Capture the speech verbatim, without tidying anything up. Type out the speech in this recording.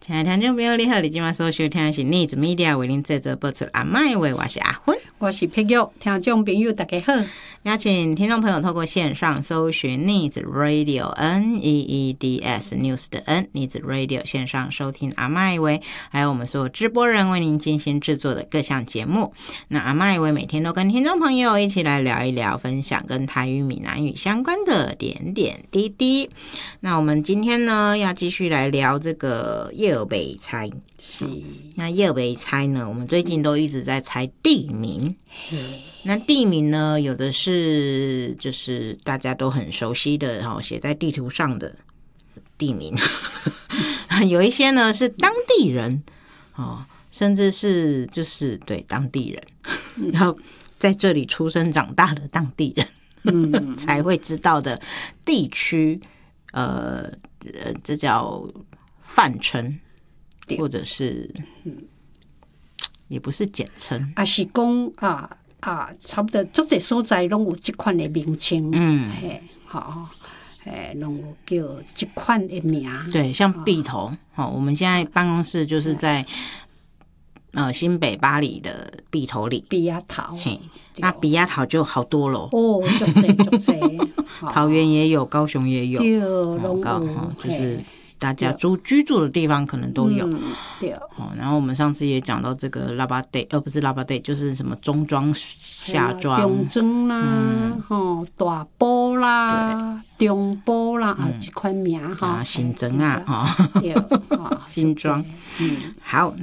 亲爱的听众朋友，你好！你今晚所收听的是 Needs Media 为您制作播出阿麦话，我是阿芬， 我是佩玉。听众朋友大家好， 邀请听众朋友透过线上搜寻 Needs Radio N E E D S News 的 N Needs Radio 线上收听阿麦话，还有我们所有直播人为您精心制作的各项节目。那阿麦话每天都跟听众朋友一起来聊一聊，分享跟台语、闽南语相关的点点滴滴。那我们今天呢，要继续来聊这个叶尔北猜。 是， 那叶尔北猜呢，我们最近都一直在猜地名。那地名呢，有的是就是大家都很熟悉的，然后写在地图上的地名，有一些呢是当地人哦，甚至是就是对当地人，然后在这里出生长大的当地人，嗯，才会知道的地区，呃，这叫泛称，或者是，也不是简称， 啊是讲啊啊，差不多足侪所在拢有这款的名称，嗯，嘿，好，诶，拢有叫这款的名， 对，像碧头，哦，我们现在办公室就是在呃新北巴黎的碧头里， 碧雅头， 嘿，那碧雅头就好多咯， 哦，足侪足侪， 桃园也有，高雄也有， 对，拢有， 就是。大家住居住的地方可能都有，嗯、 对、 哦。然后我们上次也讲到这个拉巴地，呃，不是拉巴地，就是什么中庄、下庄、 中庄啦，吼、嗯、大埔啦、中埔啦，啊，这款名哈， 新庄啊，哈， 对， 新庄，嗯，好。